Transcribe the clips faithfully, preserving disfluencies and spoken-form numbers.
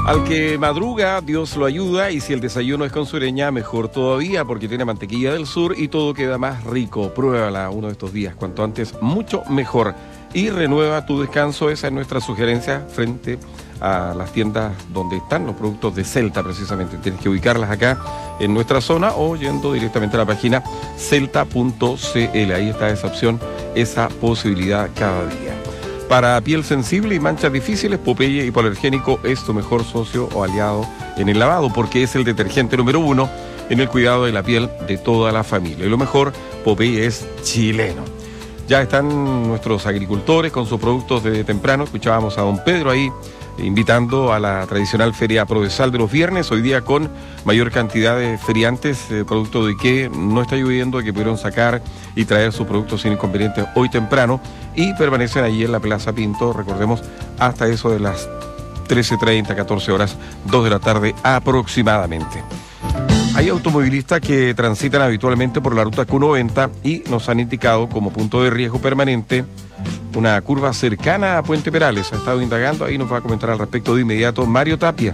Al que madruga, Dios lo ayuda, y si el desayuno es con sureña, mejor todavía, porque tiene mantequilla del sur y todo queda más rico. Pruébala uno de estos días, cuanto antes, mucho mejor. Y renueva tu descanso, esa es nuestra sugerencia frente a las tiendas donde están los productos de Celta, precisamente. Tienes que ubicarlas acá en nuestra zona o yendo directamente a la página celta punto c l. Ahí está esa opción, esa posibilidad cada día. Para piel sensible y manchas difíciles, Popeye Hipoalergénico es tu mejor socio o aliado en el lavado, porque es el detergente número uno en el cuidado de la piel de toda la familia. Y lo mejor, Popeye es chileno. Ya están nuestros agricultores con sus productos de temprano. Escuchábamos a don Pedro ahí invitando a la tradicional feria Prodesal de los viernes, hoy día con mayor cantidad de feriantes, eh, producto de que no está lloviendo, que pudieron sacar y traer sus productos sin inconvenientes hoy temprano, y permanecen allí en la Plaza Pinto, recordemos, hasta eso de las trece treinta, catorce horas, dos de la tarde aproximadamente. Hay automovilistas que transitan habitualmente por la ruta Q noventa y nos han indicado como punto de riesgo permanente una curva cercana a Puente Perales. Ha estado indagando, ahí nos va a comentar al respecto de inmediato Mario Tapia.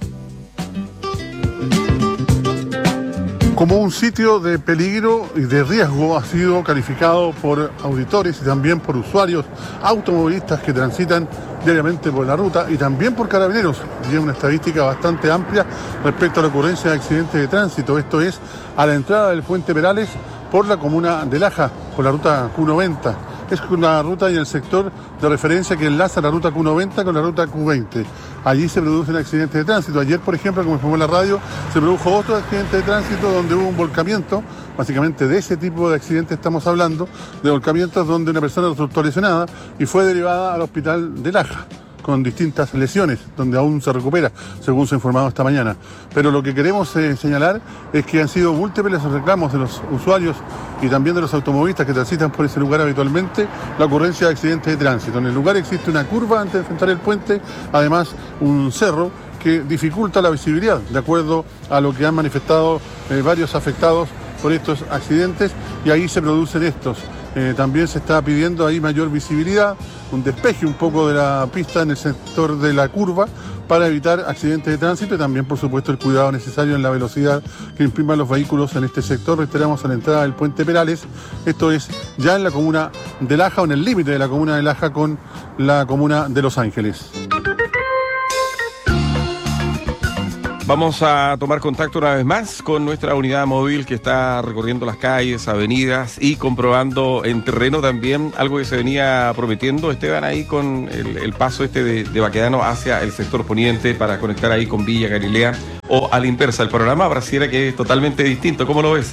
Como un sitio de peligro y de riesgo ha sido calificado por auditores y también por usuarios automovilistas que transitan diariamente por la ruta, y también por carabineros. Tiene una estadística bastante amplia respecto a la ocurrencia de accidentes de tránsito. Esto es a la entrada del Puente Perales por la comuna de Laja, por la ruta Q noventa. Es una ruta y el sector de referencia que enlaza la ruta Q noventa con la ruta Q veinte. Allí se producen accidentes de tránsito. Ayer, por ejemplo, como informó la radio, se produjo otro accidente de tránsito donde hubo un volcamiento. Básicamente de ese tipo de accidentes estamos hablando, de volcamientos donde una persona resultó lesionada y fue derivada al hospital de Laja con distintas lesiones, donde aún se recupera, según se ha informado esta mañana. Pero lo que queremos eh, señalar es que han sido múltiples los reclamos de los usuarios y también de los automovilistas que transitan por ese lugar habitualmente, la ocurrencia de accidentes de tránsito. En el lugar existe una curva antes de enfrentar el puente, además un cerro que dificulta la visibilidad, de acuerdo a lo que han manifestado eh, varios afectados por estos accidentes, y ahí se producen estos. Eh, también se está pidiendo ahí mayor visibilidad, un despeje un poco de la pista en el sector de la curva para evitar accidentes de tránsito, y también, por supuesto, el cuidado necesario en la velocidad que impriman los vehículos en este sector. Reiteramos, a la entrada del Puente Perales, esto es ya en la comuna de Laja, o en el límite de la comuna de Laja con la comuna de Los Ángeles. Vamos a tomar contacto una vez más con nuestra unidad móvil que está recorriendo las calles, avenidas y comprobando en terreno también algo que se venía prometiendo, Esteban, ahí con el, el paso este de, de Baquedano hacia el sector poniente para conectar ahí con Villa Galilea, o a la inversa. El panorama pareciera que es totalmente distinto. ¿Cómo lo ves?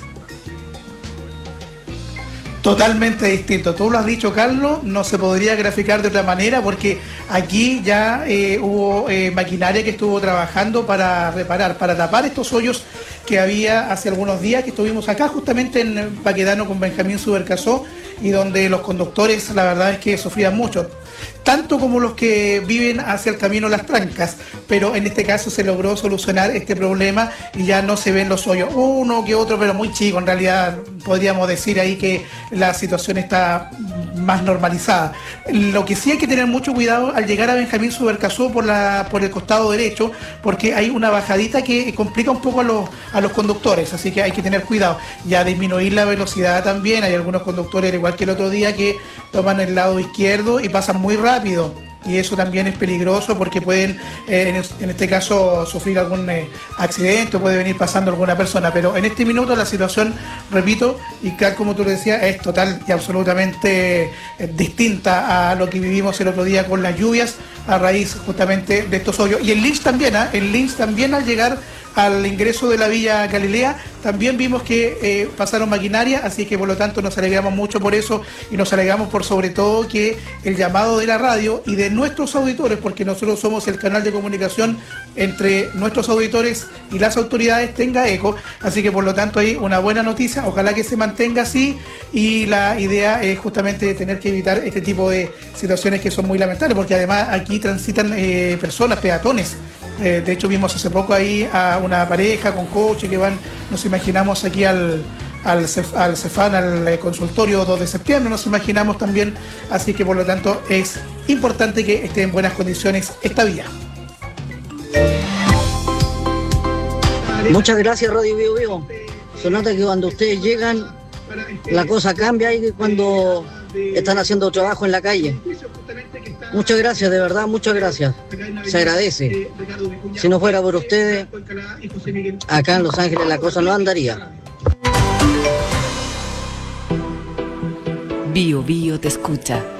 Totalmente distinto. Tú lo has dicho, Carlos, no se podría graficar de otra manera, porque aquí ya eh, hubo eh, maquinaria que estuvo trabajando para reparar, para tapar estos hoyos que había hace algunos días, que estuvimos acá justamente en Baquedano con Benjamín Subercasó, y donde los conductores, la verdad es que sufrían mucho, tanto como los que viven hacia el camino Las Trancas, pero en este caso se logró solucionar este problema y ya no se ven los hoyos, uno que otro, pero muy chico. En realidad podríamos decir ahí que la situación está más normalizada. Lo que sí hay que tener mucho cuidado al llegar a Benjamín Subercasó por, la, por el costado derecho, porque hay una bajadita que complica un poco a los, a los conductores, así que hay que tener cuidado y a disminuir la velocidad también. Hay algunos conductores, al igual que el otro día, que toman el lado izquierdo y pasan muy rápido, y eso también es peligroso porque pueden, eh, en, en este caso, sufrir algún eh, accidente, puede venir pasando alguna persona. Pero en este minuto la situación, repito, y tal como tú lo decías, es total y absolutamente eh, distinta a lo que vivimos el otro día con las lluvias a raíz justamente de estos hoyos. Y en Lynch también, ¿eh? en Lynch también, al llegar al ingreso de la Villa Galilea, también vimos que eh, pasaron maquinaria, así que por lo tanto nos alegramos mucho por eso, y nos alegramos por sobre todo que el llamado de la radio y de nuestros auditores, porque nosotros somos el canal de comunicación entre nuestros auditores y las autoridades, tenga eco, así que por lo tanto hay una buena noticia, ojalá que se mantenga así, y la idea es justamente tener que evitar este tipo de situaciones que son muy lamentables, porque además aquí transitan eh, personas, peatones. Eh, de hecho vimos hace poco ahí a una pareja con coche que van, nos imaginamos aquí al, al, Cef, al Cefán, al eh, consultorio dos de septiembre, nos imaginamos también, así que por lo tanto es importante que esté en buenas condiciones esta vía. Muchas gracias, Radio Bio Bio. Se nota que cuando ustedes llegan, la cosa cambia y cuando están haciendo trabajo en la calle. Muchas gracias, de verdad, muchas gracias. Se agradece. Si no fuera por ustedes, acá en Los Ángeles la cosa no andaría. Bio Bio te escucha.